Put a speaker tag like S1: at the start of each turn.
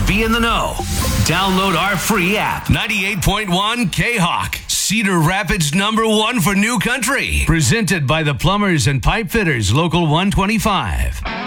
S1: be in the know. Download our free app. 98.1 K-Hawk. Cedar Rapids #1 for new country. Presented by the Plumbers and Pipe Fitters, Local 125.